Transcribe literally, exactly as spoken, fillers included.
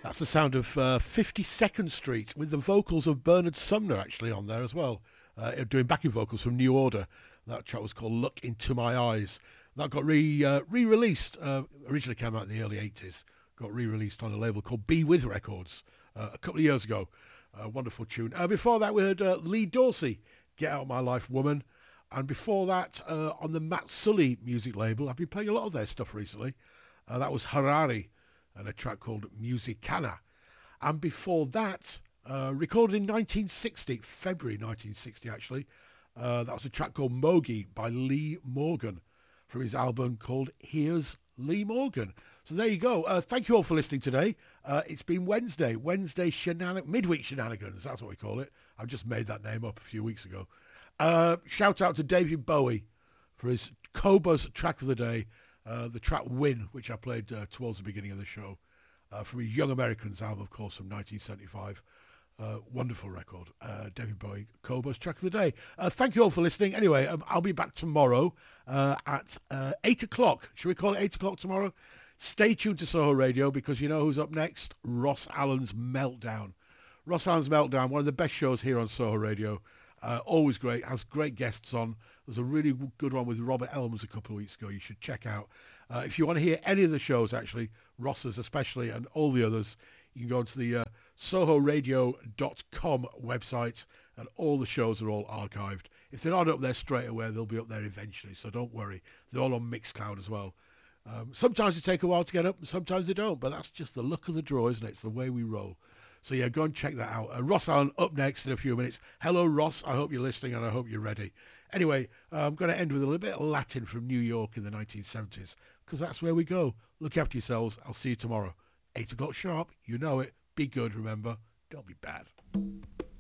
That's the sound of uh, fifty-second Street with the vocals of Bernard Sumner actually on there as well, uh, doing backing vocals from New Order. That track was called Look Into My Eyes. That got re, uh, re-released, uh, originally came out in the early eighties, got re-released on a label called Be With Records uh, a couple of years ago. Uh, wonderful tune. Uh, before that we heard uh, Lee Dorsey, Get Out My Life Woman. And before that, uh, on the Matt Sully music label, I've been playing a lot of their stuff recently. Uh, that was Harari and a track called Musicana. And before that, uh, recorded in nineteen sixty, February nineteen sixty actually, uh, that was a track called Mogi by Lee Morgan from his album called Here's Lee Morgan. So there you go. Uh, thank you all for listening today. Uh, it's been Wednesday, Wednesday shenan- midweek shenanigans, that's what we call it. I've just made that name up a few weeks ago. Uh, shout out to David Bowie for his Cobos track of the day, uh, the track Win, which I played uh, towards the beginning of the show, uh, from his Young Americans album, of course, from nineteen seventy-five. Uh, wonderful record. Uh, David Bowie, Cobos track of the day. Uh, thank you all for listening. Anyway, um, I'll be back tomorrow uh, at uh, eight o'clock. Should we call it eight o'clock tomorrow? Stay tuned to Soho Radio because you know who's up next? Ross Allen's Meltdown. Ross Allen's Meltdown, one of the best shows here on Soho Radio. Uh, always great, has great guests on. There's a really good one with Robert Elms a couple of weeks ago you should check out. Uh, if you want to hear any of the shows, actually, Ross's especially, and all the others, you can go onto the uh, soho radio dot com website, and all the shows are all archived. If they're not up there straight away, they'll be up there eventually, so don't worry. They're all on Mixcloud as well. Um, sometimes they take a while to get up, and sometimes they don't, but that's just the luck of the draw, isn't it? It's the way we roll. So yeah, go and check that out. Uh, Ross Allen up next in a few minutes. Hello, Ross. I hope you're listening and I hope you're ready. Anyway, uh, I'm going to end with a little bit of Latin from New York in the nineteen seventies, because that's where we go. Look after yourselves. I'll see you tomorrow. eight o'clock sharp. You know it. Be good, remember. Don't be bad.